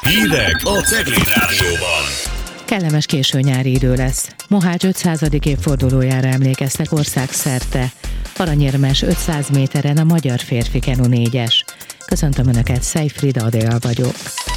Hírek a Cegléd Rádióban. Kellemes késő nyári idő lesz. Mohács 500. évfordulójára emlékeztek országszerte. Aranyérmes 500 méteren a magyar férfi kenu 4-es. Köszöntöm Önöket, Szejfrida Adél vagyok.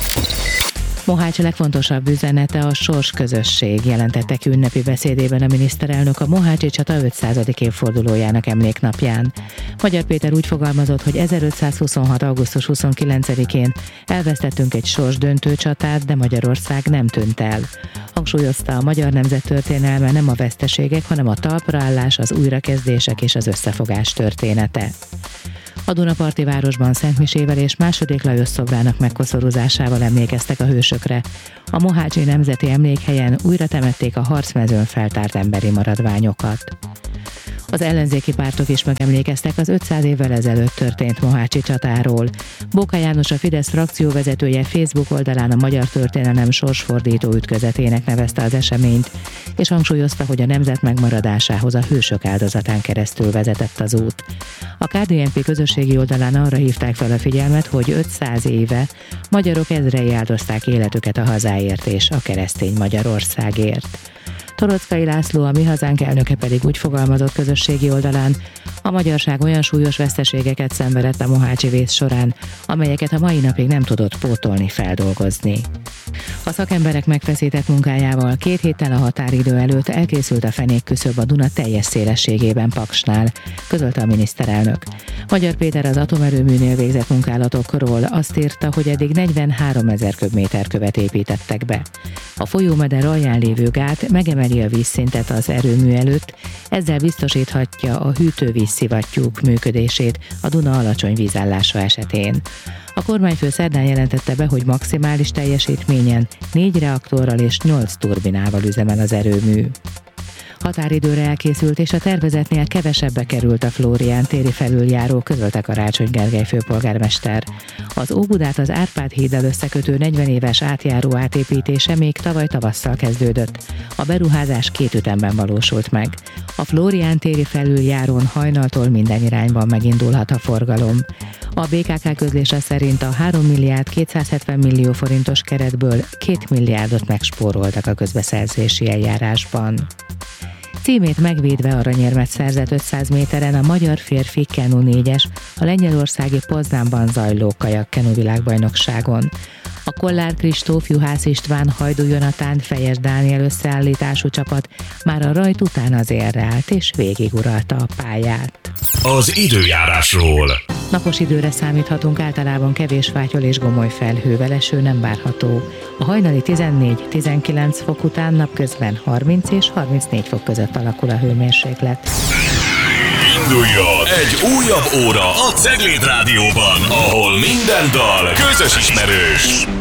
Mohács legfontosabb üzenete a sorsközösség, jelentette ki ünnepi beszédében a miniszterelnök a mohácsi csata 500. évfordulójának emléknapján. Magyar Péter úgy fogalmazott, hogy 1526. augusztus 29-én elvesztettünk egy sorsdöntő csatát, de Magyarország nem tűnt el. Hangsúlyozta, a magyar nemzet történelme nem a veszteségek, hanem a talpraállás, az újrakezdések és az összefogás története. A Dunaparti városban Szentmisével és II. Lajos szobrának megkoszorúzásával emlékeztek a hősökre. A mohácsi nemzeti emlékhelyen újra temették a harcmezőn feltárt emberi maradványokat. Az ellenzéki pártok is megemlékeztek az 500 évvel ezelőtt történt mohácsi csatáról. Bóka János, a Fidesz frakcióvezetője Facebook oldalán a magyar történelem sorsfordító ütközetének nevezte az eseményt, és hangsúlyozta, hogy a nemzet megmaradásához a hősök áldozatán keresztül vezetett az út. A KDNP közösségi oldalán arra hívták fel a figyelmet, hogy 500 éve magyarok ezrei áldozták életüket a hazáért és a keresztény Magyarországért. Toroczkai László, a Mi Hazánk elnöke pedig úgy fogalmazott közösségi oldalán, a magyarság olyan súlyos veszteségeket szenvedett a mohácsi vész során, amelyeket a mai napig nem tudott pótolni, feldolgozni. A szakemberek megfeszített munkájával 2 héttel a határidő előtt elkészült a fenékküszöb a Duna teljes szélességében Paksnál, közölte a miniszterelnök. Magyar Péter az atomerőműnél végzett munkálatokról azt írta, hogy eddig 43 000 köbméterkövet építettek be. A folyómeder alján lévő gát megemeli a vízszintet az erőmű előtt, ezzel biztosíthatja a hűtővízszivattyúk működését a Duna alacsony vízállása esetén. A kormányfő szerdán jelentette be, hogy maximális teljesítményen 4 reaktorral és 8 turbinával üzemel az erőmű. Határidőre elkészült és a tervezetnél kevesebbe került a Flórián téri felüljáró, közölte Karácsony Gergely főpolgármester. Az Óbudát az Árpád híddal összekötő 40 éves átjáró átépítése még tavaly tavasszal kezdődött. A beruházás 2 ütemben valósult meg. A Flórián téri felüljárón hajnaltól minden irányban megindulhat a forgalom. A BKK közlése szerint a 3 milliárd 270 millió forintos keretből 2 milliárdot megspóroltak a közbeszerzési eljárásban. Címét megvédve aranyérmet szerzett 500 méteren a magyar férfi kenu 4-es a lengyelországi Poznánban zajló kajak-kenu világbajnokságon. A Kollár Kristóf, Juhász István, Hajdú Jonatán, Fejes Dániel összeállítású csapat már a rajt után az élre állt és végiguralta a pályát. Az időjárásról. Napos időre számíthatunk, általában kevés fátyol és gomoly felhővel, eső nem várható. A hajnali 14-19 fok után napközben 30 és 34 fok között alakul a hőmérséklet. Induljon egy újabb óra a Cegléd Rádióban, ahol minden dal közös ismerős.